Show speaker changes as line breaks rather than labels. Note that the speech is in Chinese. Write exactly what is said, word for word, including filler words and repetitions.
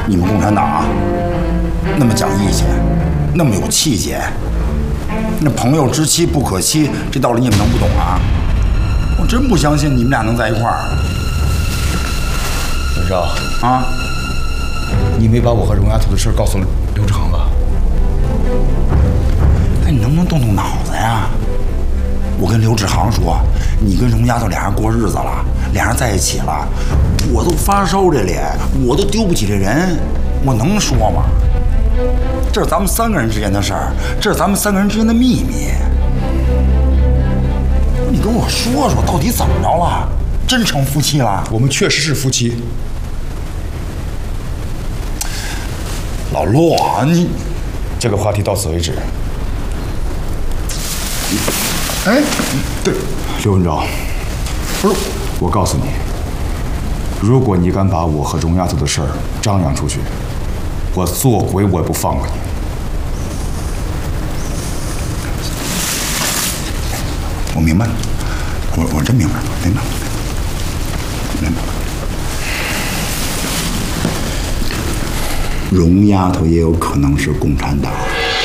你们共产党啊，那么讲义气，那么有气节，那朋友之妻不可欺，这道理你们能不懂啊？我真不相信你们俩能在一块儿。
文少
啊，
你没把我和荣丫头的事告诉刘志航吧？
哎，你能不能动动脑子呀？我跟刘志航说，你跟荣丫头俩人过日子了，俩人在一起了，我都发烧这脸，我都丢不起这人，我能说吗？这是咱们三个人之间的事儿，这是咱们三个人之间的秘密。你跟我说说，到底怎么着了？真成夫妻了？
我们确实是夫妻。
老陆，你
这个话题到此为止。
哎，
对，刘文昭，不是，我告诉你，如果你敢把我和荣丫头的事儿张扬出去，我做鬼我也不放过你。
我明白了，我我真明白了，明白了，明白了。荣丫头也有可能是共产党。